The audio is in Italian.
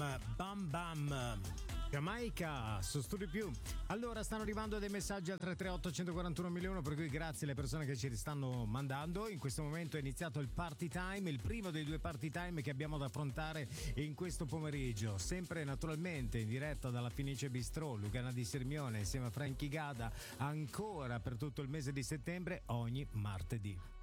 Bam Bam Bam. Jamaica su Studio Più. Allora stanno arrivando dei messaggi al 338 141 milioni, per cui grazie alle persone che ci stanno mandando. In questo momento è iniziato il party time, il primo dei due party time che abbiamo da affrontare in questo pomeriggio, sempre naturalmente in diretta dalla Fenice Bistrò, Lugana di Sirmione, insieme a Frankie Gada, ancora per tutto il mese di settembre ogni martedì.